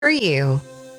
For you.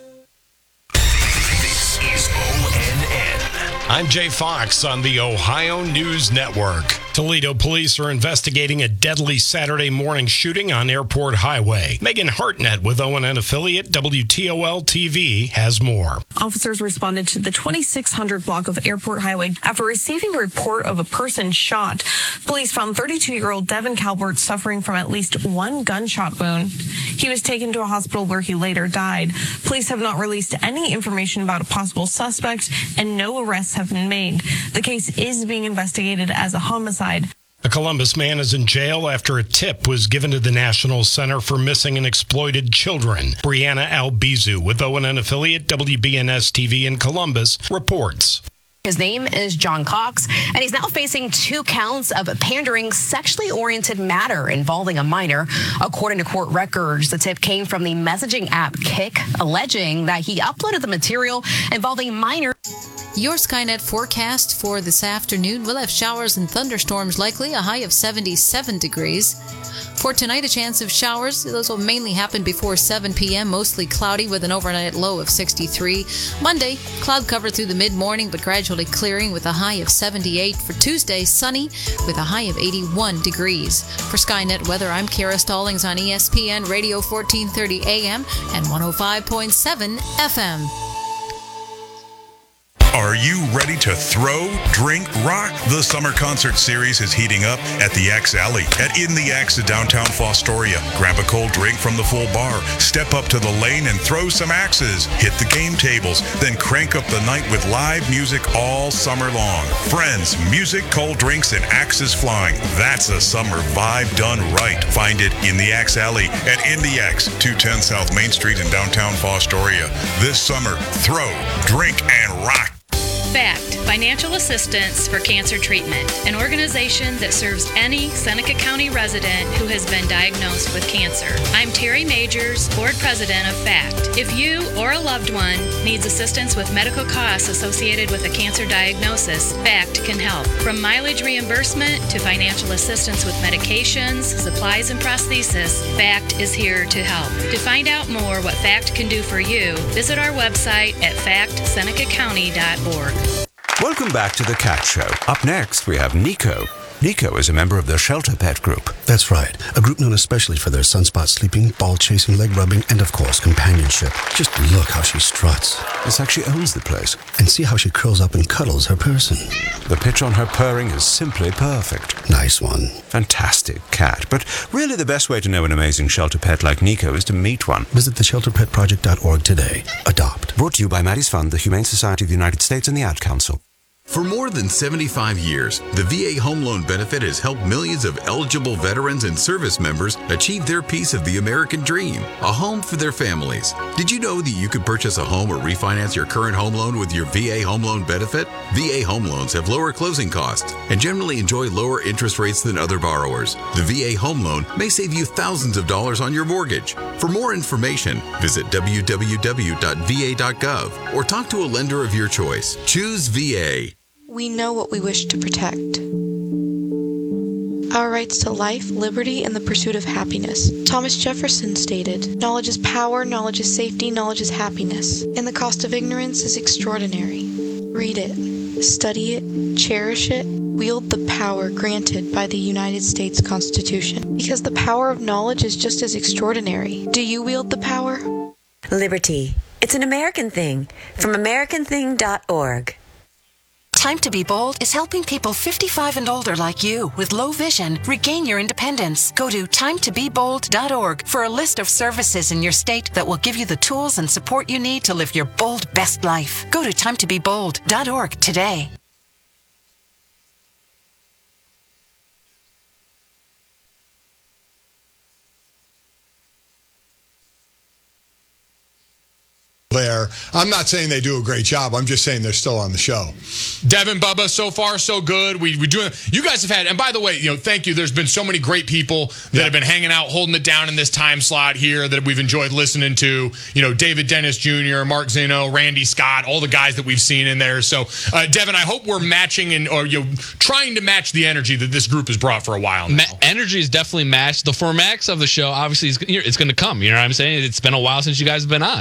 This is ONN. I'm Jay Fox on the Ohio News Network. Toledo police are investigating a deadly Saturday morning shooting on Airport Highway. Megan Hartnett with ONN affiliate WTOL-TV has more. Officers responded to the 2600 block of Airport Highway after receiving a report of a person shot. Police found 32-year-old Devin Calvert suffering from at least one gunshot wound. He was taken to a hospital where he later died. Police have not released any information about a possible suspect, and no arrests have been made. The case is being investigated as a homicide. A Columbus man is in jail after a tip was given to the National Center for Missing and Exploited Children. Brianna Albizu with ONN affiliate WBNS-TV in Columbus reports. His name is John Cox, and he's now facing 2 counts of pandering sexually oriented matter involving a minor. According to court records, the tip came from the messaging app Kik, alleging that he uploaded the material involving minors. Your Skynet forecast for this afternoon. We'll have showers and thunderstorms likely, a high of 77 degrees. For tonight, a chance of showers. Those will mainly happen before 7 p.m., mostly cloudy with an overnight low of 63. Monday, cloud cover through the mid-morning, but gradually clearing with a high of 78. For Tuesday, sunny with a high of 81 degrees. For Skynet Weather, I'm Kara Stallings on ESPN Radio 1430 AM and 105.7 FM. Are you ready to throw, drink, rock? The summer concert series is heating up at the Axe Alley at In the Axe in downtown Fostoria. Grab a cold drink from the full bar, step up to the lane and throw some axes, hit the game tables, then crank up the night with live music all summer long. Friends, music, cold drinks, and axes flying. That's a summer vibe done right. Find it in the Axe Alley at In the Axe, 210 South Main Street in downtown Fostoria. This summer, throw, drink, and rock. FACT, Financial Assistance for Cancer Treatment, an organization that serves any Seneca County resident who has been diagnosed with cancer. I'm Terry Majors, Board President of FACT. If you or a loved one needs assistance with medical costs associated with a cancer diagnosis, FACT can help. From mileage reimbursement to financial assistance with medications, supplies, and prosthesis, FACT is here to help. To find out more what FACT can do for you, visit our website at factsenecacounty.org. Welcome back to The Cat Show. Up next, we have Nico. Nico is a member of the Shelter Pet Group. That's right. A group known especially for their sunspot sleeping, ball chasing, leg rubbing, and of course, companionship. Just look how she struts. It's like she owns the place. And see how she curls up and cuddles her person. The pitch on her purring is simply perfect. Nice one. Fantastic cat. But really the best way to know an amazing shelter pet like Nico is to meet one. Visit theshelterpetproject.org today. Adopt. Brought to you by Maddie's Fund, the Humane Society of the United States, and the Ad Council. For more than 75 years, the VA Home Loan Benefit has helped millions of eligible veterans and service members achieve their piece of the American dream, a home for their families. Did you know that you could purchase a home or refinance your current home loan with your VA Home Loan Benefit? VA home loans have lower closing costs and generally enjoy lower interest rates than other borrowers. The VA Home Loan may save you thousands of dollars on your mortgage. For more information, visit www.va.gov or talk to a lender of your choice. Choose VA. We know what we wish to protect. Our rights to life, liberty, and the pursuit of happiness. Thomas Jefferson stated, "Knowledge is power, knowledge is safety, knowledge is happiness, and the cost of ignorance is extraordinary." Read it, study it, cherish it, wield the power granted by the United States Constitution. Because the power of knowledge is just as extraordinary. Do you wield the power? Liberty. It's an American thing. From AmericanThing.org. Time to Be Bold is helping people 55 and older like you with low vision regain your independence. Go to timetobebold.org for a list of services in your state that will give you the tools and support you need to live your bold best life. Go to timetobebold.org today. there. I'm not saying they do a great job. I'm just saying they're still on the show. Devin, Bubba, so far so good. We do. You guys have had, and by the way, thank you. There's been so many great people that have been hanging out, holding it down in this time slot here that we've enjoyed listening to. David Dennis Jr., Mark Zeno, Randy Scott, all the guys that we've seen in there. So, Devin, I hope we're matching or trying to match the energy that this group has brought for a while now. Energy is definitely matched. The formats of the show, obviously, it's going to come. You know what I'm saying? It's been a while since you guys have been on.